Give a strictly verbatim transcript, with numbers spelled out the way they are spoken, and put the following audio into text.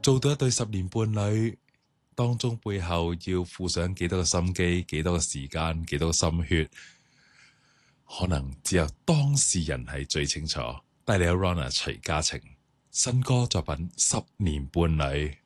做到一對十年伴侶，當中背後要付上幾多個心機、幾多個時間、幾多個心血，可能只有當事人係最清楚。帶你有 Rona 徐嘉晴新歌作品《十年伴侶》。